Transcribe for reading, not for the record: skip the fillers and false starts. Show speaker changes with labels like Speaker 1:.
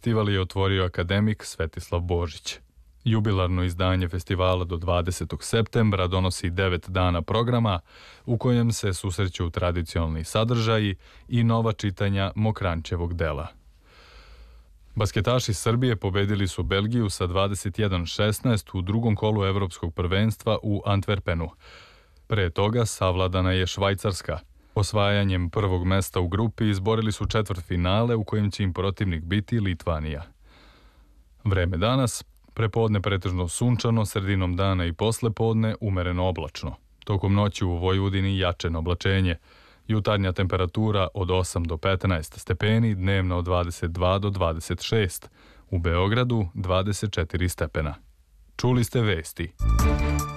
Speaker 1: festival je otvorio akademik Svetislav Božić. Jubilarno izdanje festivala do 20. septembra donosi 9 dana programa u kojem se susreću tradicionalni sadržaji i nova čitanja Mokranjčevog dela. Basketaši Srbije pobedili su Belgiju sa 21-16 u drugom kolu evropskog prvenstva u Antwerpenu. Pre toga savladana je Švajcarska. Osvajanjem prvog mesta u grupi izborili su četvrtfinale u kojem će im protivnik biti Litvanija. Vreme danas, prepodne pretežno sunčano, sredinom dana i poslepodne umereno oblačno. Tokom noći u Vojvodini jačeno oblačenje. Jutarnja temperatura od 8 do 15 stepeni, dnevno od 22 do 26. U Beogradu 24 stepena. Čuli ste vesti.